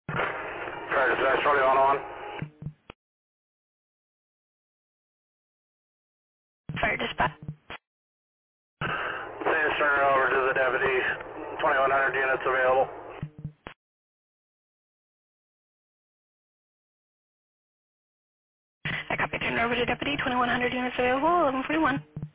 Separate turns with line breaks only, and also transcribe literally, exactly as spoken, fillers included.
Fire dispatch, Charlie one oh one.
Fire dispatch.
Please turn it over to the deputy. twenty-one hundred units available.
I copy. Turn over to Deputy. twenty-one hundred units available. eleven forty-one.